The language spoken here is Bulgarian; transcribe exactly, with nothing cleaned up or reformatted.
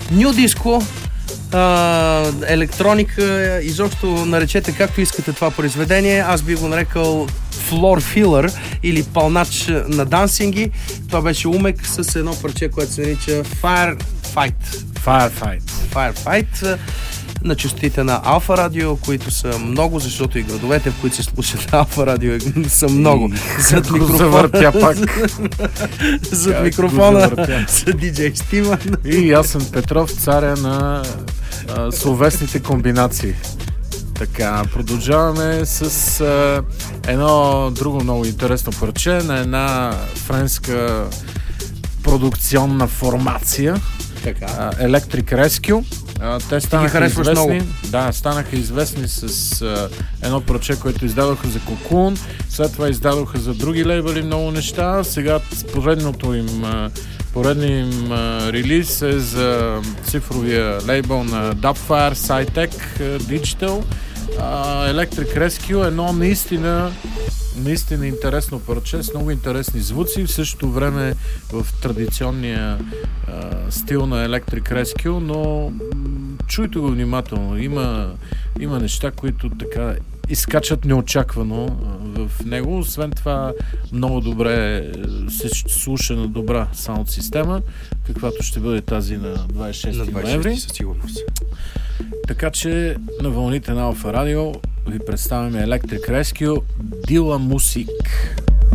ню диско, а, електроника, изобщо наречете както искате това произведение. Аз би го нарекал floor filler или пълнач на дансинги. Това беше Умек с едно парче, което се нарича Firefight. Firefight. Firefight на честотите на Алфа Радио, които са много, защото и градовете, в които се слушат Алфа Радио, са много. Зад микрофона пак. Зад микрофона са диджей Стима. И аз съм Петров, царя на а, словесните комбинации. Така, продължаваме с а, едно друго много интересно парче на една френска продукционна формация. Така. Electric Rescue. А, те станаха известни, много. да, станаха известни с а, едно парче, което издадоха за Cocoon, след това издадоха за други лейбъли много неща. Сега поредното им, а, поредният им а, релиз е за цифровия лейбъл на Dubfire, Cytec Digital. А, Electric Rescue е едно наистина наистина интересно парче с много интересни звуци, в същото време в традиционния а, стил на Electric Rescue, но м- чуйте го внимателно. Има, има неща, които така изкачат неочаквано а, в него. Освен това, много добре се слуша на добра саунд система, каквато ще бъде тази на двадесет и шести ноември. Със сигурност. Така че на вълните на Алфа Радио ви представяме Electric Rescue, Дила Мусик.